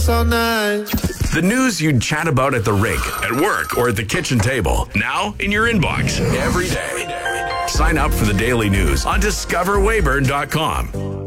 us all night. The news you'd chat about at the rink, at work, or at the kitchen table. Now in your inbox every day. Sign up for the daily news on discoverwayburn.com.